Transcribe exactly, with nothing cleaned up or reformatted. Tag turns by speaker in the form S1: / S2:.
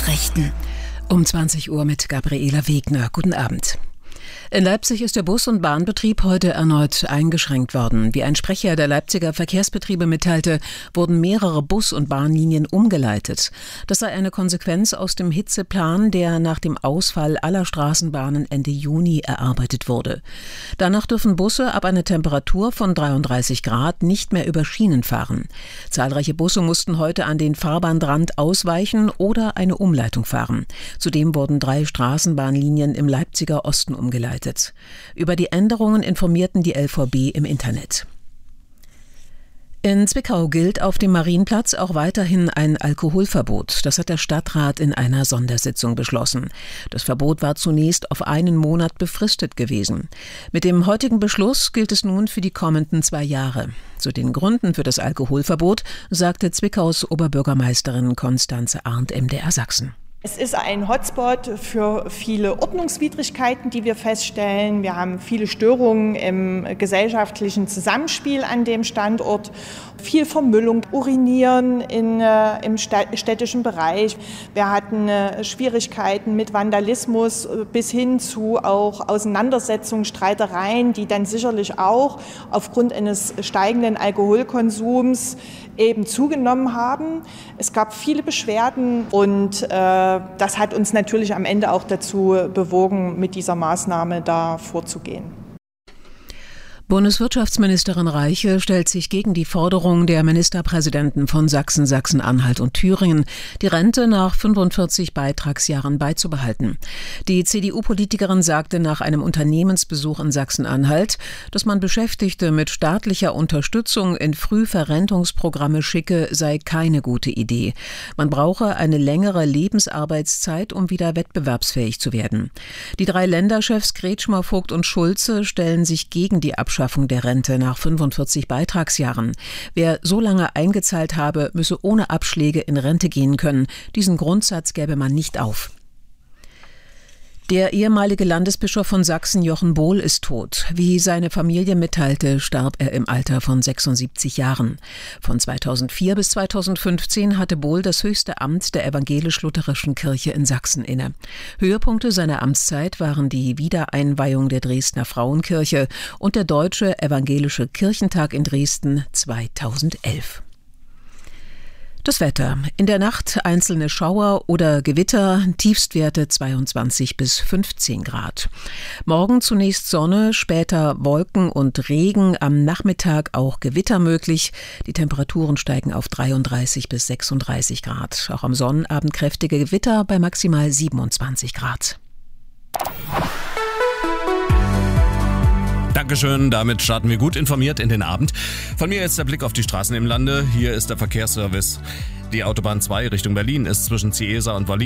S1: Nachrichten. Um zwanzig Uhr mit Gabriela Wegner. Guten Abend. In Leipzig ist der Bus- und Bahnbetrieb heute erneut eingeschränkt worden. Wie ein Sprecher der Leipziger Verkehrsbetriebe mitteilte, wurden mehrere Bus- und Bahnlinien umgeleitet. Das sei eine Konsequenz aus dem Hitzeplan, der nach dem Ausfall aller Straßenbahnen Ende Juni erarbeitet wurde. Danach dürfen Busse ab einer Temperatur von dreiunddreißig Grad nicht mehr über Schienen fahren. Zahlreiche Busse mussten heute an den Fahrbahnrand ausweichen oder eine Umleitung fahren. Zudem wurden drei Straßenbahnlinien im Leipziger Osten umgeleitet. Über die Änderungen informierten die L V B im Internet. In Zwickau gilt auf dem Marienplatz auch weiterhin ein Alkoholverbot. Das hat der Stadtrat in einer Sondersitzung beschlossen. Das Verbot war zunächst auf einen Monat befristet gewesen. Mit dem heutigen Beschluss gilt es nun für die kommenden zwei Jahre. Zu den Gründen für das Alkoholverbot sagte Zwickaus Oberbürgermeisterin Konstanze Arndt M D R Sachsen.
S2: Es ist ein Hotspot für viele Ordnungswidrigkeiten, die wir feststellen. Wir haben viele Störungen im gesellschaftlichen Zusammenspiel an dem Standort. Viel Vermüllung, Urinieren in, äh, im städtischen Bereich. Wir hatten äh, Schwierigkeiten mit Vandalismus bis hin zu auch Auseinandersetzungen, Streitereien, die dann sicherlich auch aufgrund eines steigenden Alkoholkonsums eben zugenommen haben. Es gab viele Beschwerden und äh, das hat uns natürlich am Ende auch dazu bewogen, mit dieser Maßnahme da vorzugehen.
S1: Bundeswirtschaftsministerin Reiche stellt sich gegen die Forderung der Ministerpräsidenten von Sachsen, Sachsen-Anhalt und Thüringen, die Rente nach fünfundvierzig Beitragsjahren beizubehalten. Die C D U-Politikerin sagte nach einem Unternehmensbesuch in Sachsen-Anhalt, dass man Beschäftigte mit staatlicher Unterstützung in Frühverrentungsprogramme schicke, sei keine gute Idee. Man brauche eine längere Lebensarbeitszeit, um wieder wettbewerbsfähig zu werden. Die drei Länderchefs Kretschmer, Vogt und Schulze stellen sich gegen die Abschaffung Abschaffung der Rente nach fünfundvierzig Beitragsjahren. Wer so lange eingezahlt habe, müsse ohne Abschläge in Rente gehen können. Diesen Grundsatz gäbe man nicht auf. Der ehemalige Landesbischof von Sachsen, Jochen Bohl, ist tot. Wie seine Familie mitteilte, starb er im Alter von sechsundsiebzig Jahren. Von zweitausendvier bis zweitausendfünfzehn hatte Bohl das höchste Amt der evangelisch-lutherischen Kirche in Sachsen inne. Höhepunkte seiner Amtszeit waren die Wiedereinweihung der Dresdner Frauenkirche und der Deutsche Evangelische Kirchentag in Dresden zweitausendelf. Das Wetter. In der Nacht einzelne Schauer oder Gewitter, Tiefstwerte zweiundzwanzig bis fünfzehn Grad. Morgen zunächst Sonne, später Wolken und Regen, am Nachmittag auch Gewitter möglich. Die Temperaturen steigen auf dreiunddreißig bis sechsunddreißig Grad. Auch am Sonnabend kräftige Gewitter bei maximal siebenundzwanzig Grad.
S3: Dankeschön, damit starten wir gut informiert in den Abend. Von mir jetzt der Blick auf die Straßen im Lande. Hier ist der Verkehrsservice. Die Autobahn zwei Richtung Berlin ist zwischen Ciesa und Wallin